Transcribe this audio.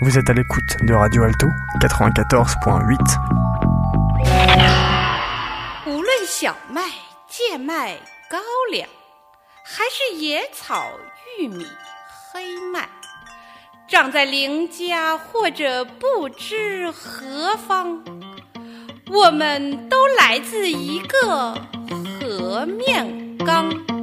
Vous êtes à l'écoute de Radio Alto 94.8。 无论小麦、贱麦、高粱，还是野草、玉米、黑麦，长在邻家或者不知何方，我们都来自一个和面缸。